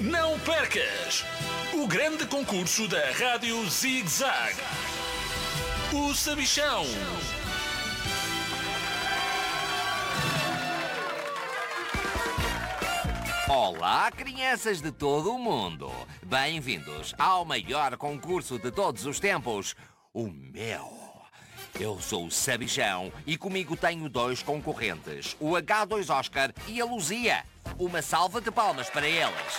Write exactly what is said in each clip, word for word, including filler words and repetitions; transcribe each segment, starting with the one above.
Não percas o grande concurso da Rádio Zig Zag, o Sabichão. Olá, crianças de todo o mundo! Bem-vindos ao maior concurso de todos os tempos, o meu. Eu sou o Sabichão e comigo tenho dois concorrentes, o agá dois Oscar e a Luzia. Uma salva de palmas para eles.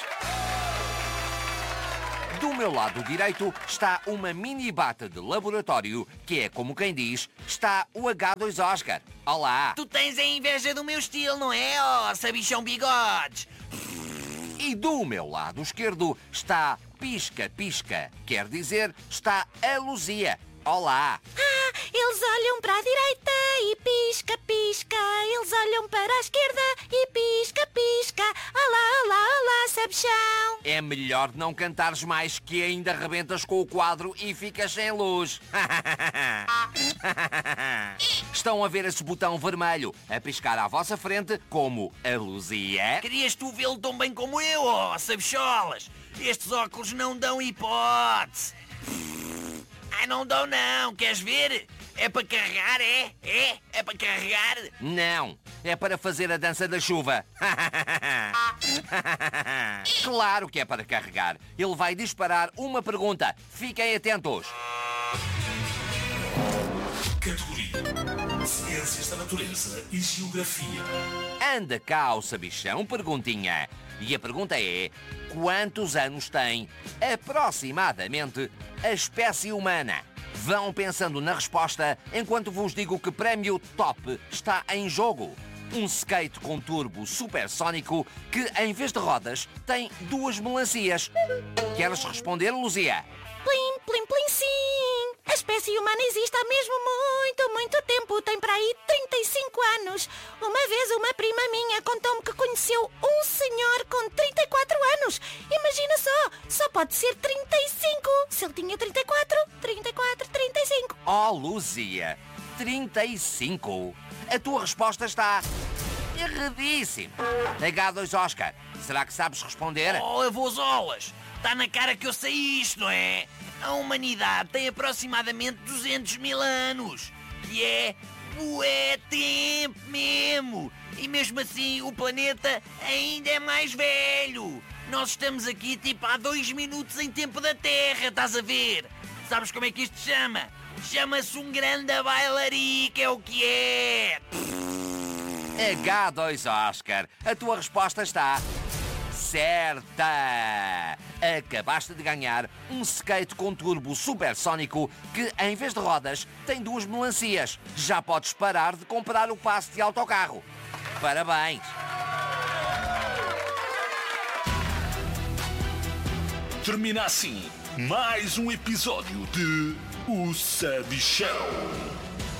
Do meu lado direito está uma mini bata de laboratório, que é como quem diz, está o agá dois Oscar. Olá! Tu tens a inveja do meu estilo, não é, ó, Sabichão Bigodes? E do meu lado esquerdo está Pisca-Pisca, quer dizer, está a Luzia. Olá! Ah, eles olham para a direita e pisca-pisca. Eles olham para a esquerda e pisca-pisca. Olá, olá, olá, Sabichão. É melhor não cantares mais, que ainda rebentas com o quadro e ficas sem luz. Estão a ver esse botão vermelho a piscar à vossa frente, como a Luzia? Querias tu vê-lo tão bem como eu, ó, Sabicholas? Estes óculos não dão hipótese. Ah, não dão não, queres ver? É para carregar, é? É? É para carregar? Não, é para fazer a dança da chuva. Claro que é para carregar. Ele vai disparar uma pergunta. Fiquem atentos. Categoria: Ciências da Natureza e Geografia. Anda cá o Sabichão, perguntinha. E a pergunta é: quantos anos tem, aproximadamente, a espécie humana? Vão pensando na resposta enquanto vos digo que prémio top está em jogo. Um skate com turbo supersónico que, em vez de rodas, tem duas melancias. Queres responder, Luzia? Plim, plim, plim, sim. A espécie humana existe há mesmo muito, muito tempo. Tem para aí trinta e cinco anos. Uma vez uma prima minha contou-me que conheceu um senhor com trinta e quatro anos. Imagina só, só pode ser trinta e cinco. Se ele tinha trinta e quatro, trinta e quatro, trinta e cinco. Oh, Luzia, trinta e cinco? A tua resposta está erradíssima. agá dois Oscar, será que sabes responder? Oh, avôzolas, está na cara que eu sei isto, não é? A humanidade tem aproximadamente duzentos mil anos, que é bué tempo mesmo. E mesmo assim o planeta ainda é mais velho. Nós estamos aqui tipo há dois minutos em tempo da Terra, estás a ver? Sabes como é que isto se chama? Chama-se um grande bailarico, é o que é. agá dois Oscar, a tua resposta está certa! Acabaste de ganhar um skate com turbo supersónico que, em vez de rodas, tem duas melancias. Já podes parar de comprar o passe de autocarro. Parabéns! Termina assim mais um episódio de O Sabichão.